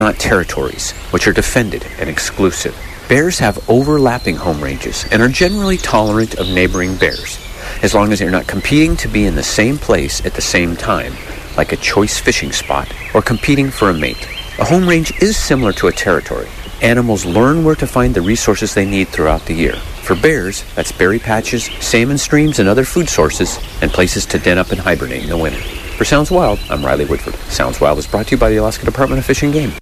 not territories, which are defended and exclusive. Bears have overlapping home ranges and are generally tolerant of neighboring bears, as long as they're not competing to be in the same place at the same time, like a choice fishing spot or competing for a mate. A home range is similar to a territory. Animals learn where to find the resources they need throughout the year. For bears, that's berry patches, salmon streams, and other food sources, and places to den up and hibernate in the winter. For Sounds Wild, I'm Riley Woodford. Sounds Wild is brought to you by the Alaska Department of Fish and Game.